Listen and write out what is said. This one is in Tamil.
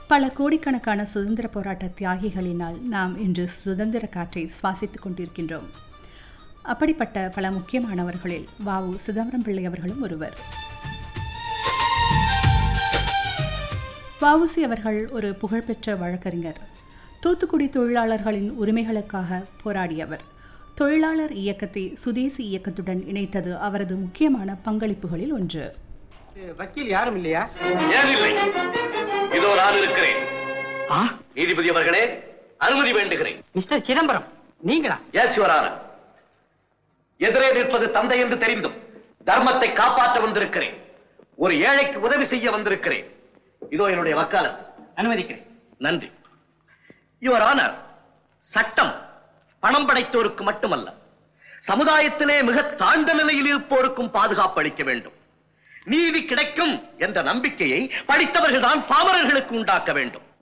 பல கோடிக்கணக்கான சுதந்திர போராட்ட தியாகிகளினால் நாம் இன்று சுதந்திர காற்றை சுவாசித்துக் கொண்டிருக்கின்றோம். அப்படிப்பட்ட பல முக்கியமானவர்களில் வ.உ. சிதம்பரம் பிள்ளை அவர்களும் ஒருவர். வ.உ.சி. அவர்கள் ஒரு புகழ்பெற்ற வழக்கறிஞர். தூத்துக்குடி தொழிலாளர்களின் உரிமைகளுக்காக போராடியவர். தொழிலாளர் இயக்கத்தை சுதேசி இயக்கத்துடன் இணைத்தது அவரது முக்கியமான பங்களிப்புகளில் ஒன்று. வக்கீல் யாரும் இல்லையா? ஏன் இல்லை, இதோ நான் இருக்கிறேன். நீதிபதி அவர்களே, அனுமதி வேண்டுகிறேன். மிஸ்டர் சிதம்பரம், நீங்களா? Yes your honour. எதிரே நிற்பது தந்தை என்று தெரிந்தும் தர்மத்தை காப்பாற்ற வந்திருக்கிறேன். ஒரு ஏழைக்கு உதவி செய்ய வந்திருக்கிறேன். இதோ என்னுடைய வக்காலத். அனுமதிக்கிறேன். நன்றி. யுவர் ஆனர், சட்டம் பணம் படைத்தோருக்கு மட்டுமல்ல, சமுதாயத்திலே மிக தாழ்ந்த நிலையில் இருப்போருக்கும் பாதுகாப்பு அளிக்க வேண்டும். நீதி கிடைக்கும் என்ற நம்பிக்கையை படித்தவர்கள் தான் பாமரர்களுக்கு உண்டாக்க வேண்டும்.